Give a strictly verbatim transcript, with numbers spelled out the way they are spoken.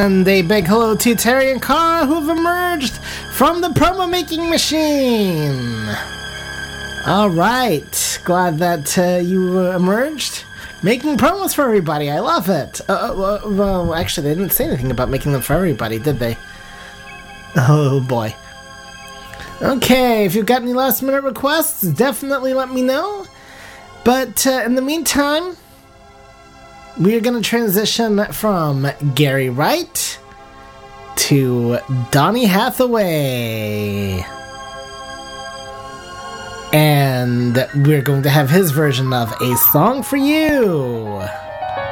And a big hello to Terry and Cara, who have emerged from the promo making machine. All right, glad that uh, you uh, emerged. Making promos for everybody, I love it. Uh, uh, well, actually, they didn't say anything about making them for everybody, did they? Oh boy. Okay, if you've got any last minute requests, definitely let me know. But uh, in the meantime, we are going to transition from Gary Wright to Donny Hathaway. And we're going to have his version of A Song for You.